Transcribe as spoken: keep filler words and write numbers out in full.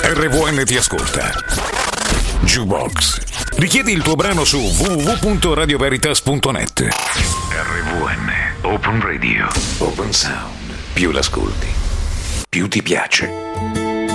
R V N ti ascolta. Jukebox. Richiedi il tuo brano su w w w punto radio veritas punto net. R V N Open Radio. Open Sound. Più l'ascolti, più ti piace.